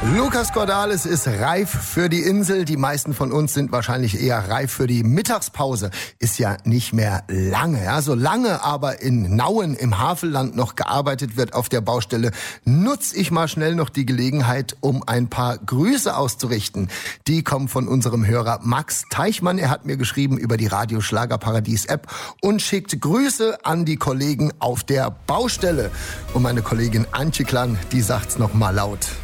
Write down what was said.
Lucas Cordalis ist reif für die Insel. Die meisten von uns sind wahrscheinlich eher reif für die Mittagspause. Ist ja nicht mehr lange. Ja, solange aber in Nauen im Havelland noch gearbeitet wird auf der Baustelle, nutze ich mal schnell noch die Gelegenheit, um ein paar Grüße auszurichten. Die kommen von unserem Hörer Max Teichmann. Er hat mir geschrieben über die Radio Schlagerparadies App und schickt Grüße an die Kollegen auf der Baustelle. Und meine Kollegin Antje Klang, die sagt's noch mal laut.